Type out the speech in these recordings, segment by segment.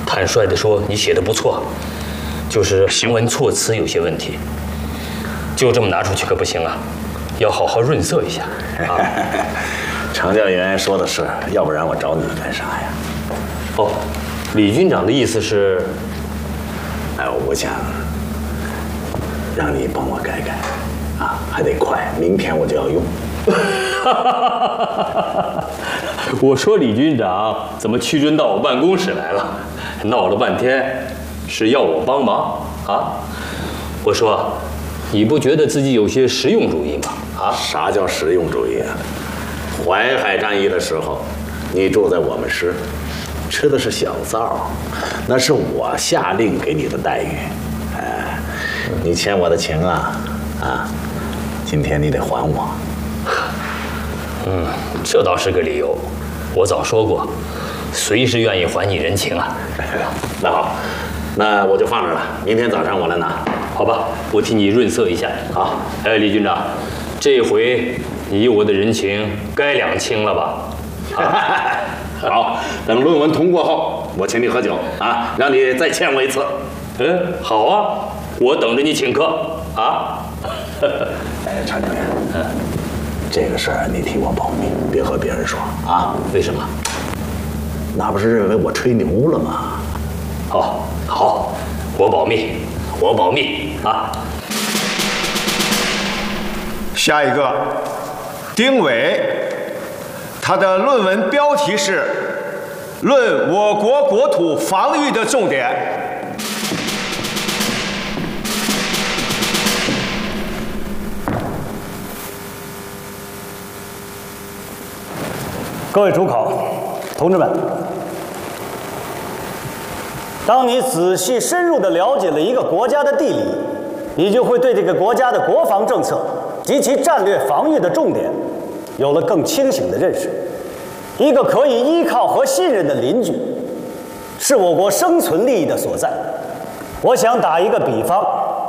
坦率地说，你写的不错，就是行文措辞有些问题。就这么拿出去可不行啊，要好好润色一下啊。 程教员说的是，要不然我找你干啥呀？ 哦，李军长的意思是， 我想让你帮我改改，还得快，明天我就要用。 我说李军长怎么屈尊到我办公室来了？闹了半天是要我帮忙啊？我说，你不觉得自己有些实用主义吗？ 啥叫实用主义啊？淮海战役的时候，你住在我们师，吃的是小灶，那是我下令给你的待遇。你欠我的情今天你得还我。 这倒是个理由。我早说过，随时愿意还你人情啊。 那好，那我就放着了，明天早上我来拿， 好吧？我替你润色一下。 好。 李军长，这回你我的人情该两清了吧？ 好，等论文通过后，我请你喝酒让你再欠我一次。 好啊，我等着你请客啊。 常教员，这个事儿你替我保密，别和别人说为什么？ 那不是认为我吹牛了吗？ 好，我保密啊。 下一个，丁伟，他的论文标题是《论我国国土防御的重点》。 各位主考，同志们，当你仔细深入地了解了一个国家的地理，你就会对这个国家的国防政策及其战略防御的重点有了更清醒的认识。一个可以依靠和信任的邻居，是我国生存利益的所在。我想打一个比方，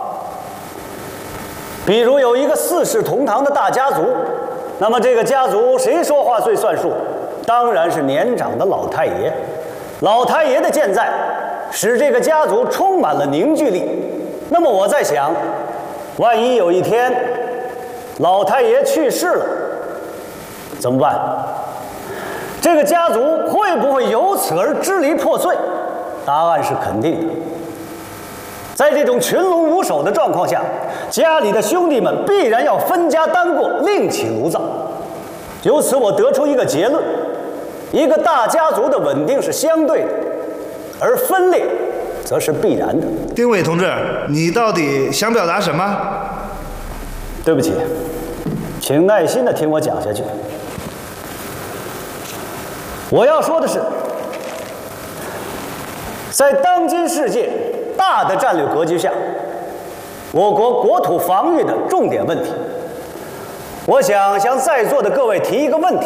比如有一个四世同堂的大家族，那么这个家族谁说话最算数？当然是年长的老太爷。老太爷的健在使这个家族充满了凝聚力。那么我在想，万一有一天老太爷去世了，怎么办？这个家族会不会由此而支离破碎？答案是肯定的。在这种群龙无首的状况下，家里的兄弟们必然要分家单过，另起炉灶。由此我得出一个结论：一个大家族的稳定是相对的，而分裂则是必然的。 丁伟同志，你到底想表达什么？ 对不起，请耐心地听我讲下去。我要说的是，在当今世界大的战略格局下，我国国土防御的重点问题，我想向在座的各位提一个问题：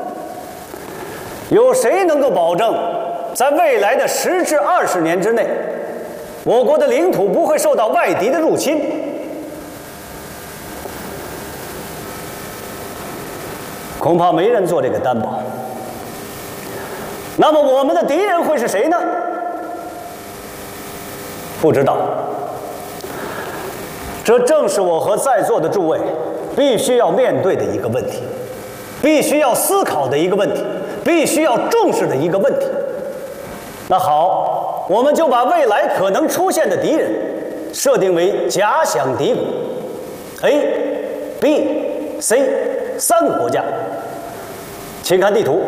有谁能够保证，在未来的10至20年之内，我国的领土不会受到外敌的入侵？恐怕没人做这个担保。那么我们的敌人会是谁呢？不知道。这正是我和在座的诸位必须要面对的一个问题，必须要思考的一个问题，必须要重视的一个问题。那好，我们就把未来可能出现的敌人设定为假想敌国 A、B、C3个国家。请看地图。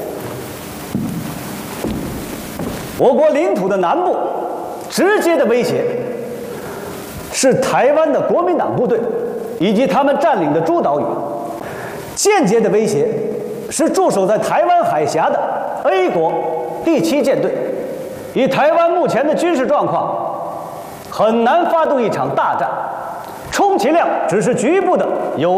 我国领土的南部，直接的威胁是台湾的国民党部队以及他们占领的诸岛屿；间接的威胁是驻守在台湾海峡的 A 国第7舰队。以台湾目前的军事状况，很难发动一场大战，充其量只是局部的有